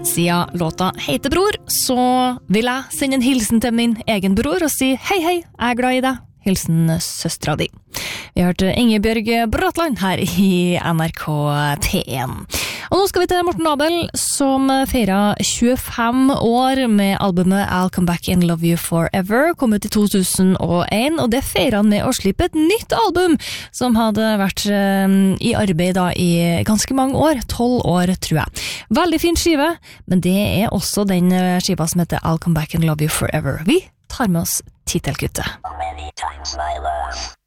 Siden låta heter Bror, så vil jeg sende en hilsen til min egen bror og si hei, jeg er glad i deg. Hilsen søstra di. Vi har hørt Ingebjørg Bratland her i NRK P1. Og nå skal vi til Morten Abel, som feiret 25 år med albumet I'll Come Back and Love You Forever, kom ut i 2001, og det feiret han med å slippe et nytt album, som hadde vært i arbeid da i ganske mange år, 12 år, tror jeg. Veldig fin skive, men det er også den skiva som heter I'll Come Back and Love You Forever. Vi tar med oss titelkuttet. Many times my love